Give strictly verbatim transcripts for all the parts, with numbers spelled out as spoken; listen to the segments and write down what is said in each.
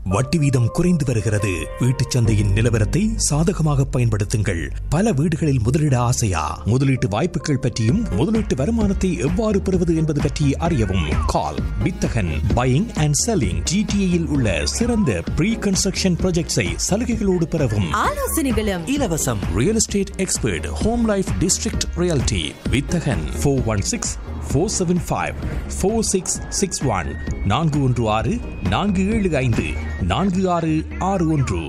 வட்டி வீதம் குறைந்து வருகிறது. வீட்டுச் சந்தையின் நிலவரத்தை சாதகமாக பயன்படுத்துங்கள். பல வீடுகளில் முதலீட ஆசையா? முதலீட்டு வாய்ப்புகள் பற்றியும் முதலீட்டு வருமானத்தை எவ்வாறு பெறுவது என்பது பற்றி அறியவும். கால் வித்தகன் பையிங் அண்ட் செல்லிங். ஜிடிஏயில் உள்ள சிறந்த ப்ரீ கன்ஸ்ட்ரக்ஷன் ப்ராஜெக்ட்ஸை சலுகைகளோடு பெறவும். ஆலோசனைகளும் இலவசம். Real estate expert home life district reality வித்தகன் four one six four seven five four six six one நான்கு ஒன்று ஆறு நான்கு ஏழு ஐந்து நான்கு ஆறு ஆறு ஒன்று.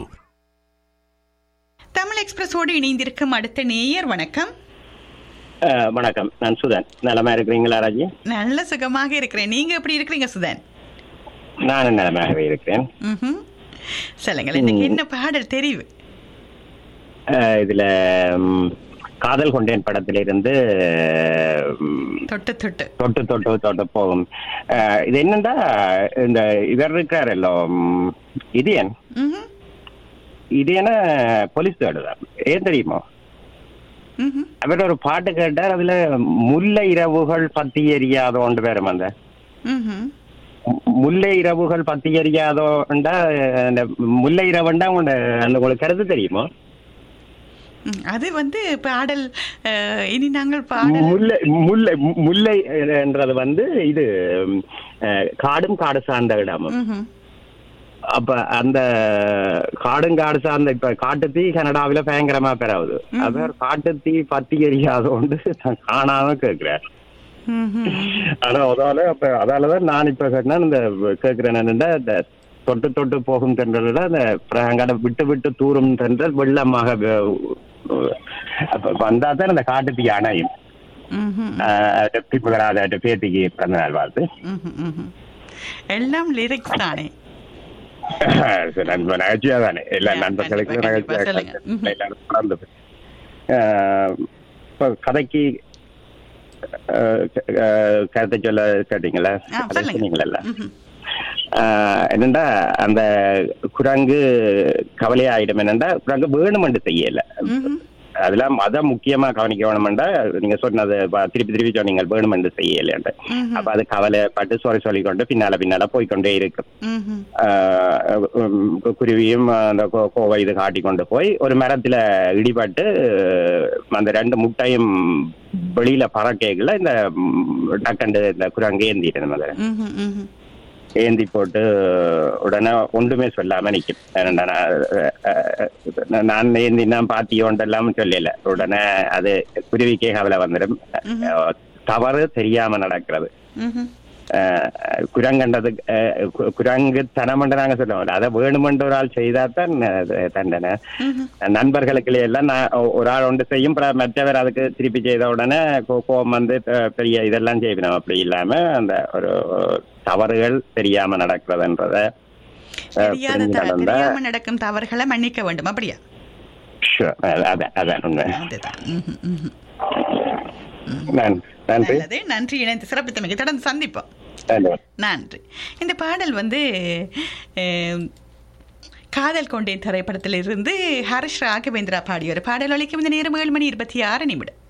தமிழ் எக்ஸ்பிரஸோடு இணைந்திருக்கும் அடுத்த நேயர். வணக்கம். வணக்கம், நான் சுதன். நலமா இருக்கிறீங்களா ராஜி? நல்ல சுகமாக இருக்கிறேன். நீங்க எப்படி இருக்கிறீங்க சுதன்? நானும் நலமாகவே இருக்கிறேன். சொல்லுங்கள், இன்னைக்கு என்ன பாடல் தெரிவு? இதுல காதல் கொண்டேன் படத்திலிருந்து தொட்டு தொட்டு தொட்டு தொட்டு தொட்டு போகும். இது என்னண்டா, இந்த இவர் இருக்காரல்லோ இதயன், இதயன போலீஸ் தேடுதான். ஏன் தெரியுமோ? அவர் ஒரு பாட்டு கேட்டார், அதுல முல்லை இரவுகள் பத்தி எரியாதோண்டு பேரும். அந்த முல்லை இரவுகள் பத்தி எரியாதோண்டா, அந்த முல்லை இரவுண்டா உங்க அந்த உங்களுக்கு கருத்து தெரியுமோ? அது வந்து பாடல். இனி நாங்கள் பாடல் முல்லை முல்லை முல்லை என்றது வந்து இது காடும் காடு சார்ந்த இடமும். அப்ப அந்த காடும் காடு சார்ந்த, இப்ப காட்டுத்தீ கனடாவில பயங்கரமா பெறாவது. அவர் காட்டுத்தீ பத்தி எரியாதோண்டு காணாம கேட்கிறார். ஆனா அதால அப்ப அதாலதான் நான் இப்ப கேட்டேன், இந்த கேட்கிறேன் என்னன்னா, இந்த தொட்டு தொட்டு போகும் தென்றல் அந்த பிரகங்கட விட்டு விட்டு தூரும் தென்றல் வெள்ளமாக வந்தாதான் அந்த காட்டுத்தீ அணையும். பேத்திக்கு பிறந்த நாள் வாழ்த்து. எல்லாம் லிரிக்ஸ் தானே, நகைச்சுவா தானே, எல்லா நண்பர்களுக்கும் எல்லாரும். கதைக்கு கருத்தை சொல்ல கேட்டீங்களா? சொன்னீங்களா? என்னண்டா, அந்த குரங்கு கவலையாயிடும். என்னண்டா, குரங்கு வேணுமென்று செய்யல. அதெல்லாம் அதான் முக்கியமா கவனிக்க வேணுமெண்டா, நீங்க சொன்னது திருப்பி திருப்பி சொன்னீங்க, வேணுமென்று செய்யல. அப்ப அது கவலைப்பட்டு சொல்லி சொல்லிக்கொண்டு பின்னால பின்னால போய்கொண்டே இருக்கும். குருவியும் அந்த கோவை இது காட்டிக்கொண்டு போய் ஒரு மரத்துல இடிபட்டு அந்த ரெண்டு முட்டையும் வெளியில பறக்கைகளை இந்த டக்கண்டு இந்த குரங்கு ஏந்திட்டு முதல்ல ஏந்தி போட்டு உடனே ஒன்றுமே சொல்லாம நிக்கும். நான் ஏந்தி நான் பாத்தியோண்டெல்லாம் சொல்லல. உடனே அது குருவிக்கே கவலை வந்துடும். தவறு தெரியாம நடக்கிறது. குரங்கண்டது குரங்கு தனமண்டு நாங்க சொல்லுவோம். அதை வேணுமென்று ஒரு ஆள் செய்தாதான் தண்டனை. நண்பர்களுக்கு எல்லாம் நான் ஒரு ஆள் ஒன்று செய்யும், மற்றவர் அதுக்கு திருப்பி செய்த உடனே கோபம் வந்து பெரிய இதெல்லாம் செய்யணும். அப்படி இல்லாம அந்த ஒரு தவறுகள் தெரியாம நடக்கிறதுன்றத நடக்கும் தவறுகளை மன்னிக்க வேண்டும். அப்படியா? அதான் உண்மை. நன்றி நன்றி. இணைந்து சிறப்பித்தமைக்கு தொடர்ந்து சந்திப்போம். நன்றி. இந்த பாடல் வந்து காதல் கொண்டேன் திரைப்படத்திலிருந்து ஹரிஷ் ராகவேந்திரா பாடிய ஒரு பாடல். ஒலிக்கும் இந்த நேரம் ஏழு மணி இருபத்தி ஆறு நிமிடம்.